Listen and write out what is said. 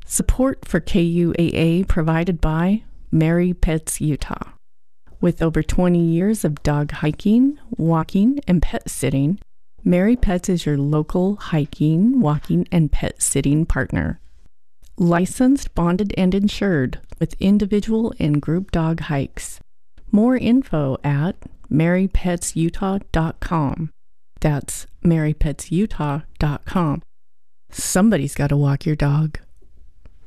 Support for KUAA provided by Merry Pets Utah. With over 20 years of dog hiking, walking, and pet sitting, Merry Pets is your local hiking, walking, and pet sitting partner. Licensed, bonded, and insured with individual and group dog hikes. More info at merrypetsutah.com. That's merrypetsutah.com. Somebody's got to walk your dog.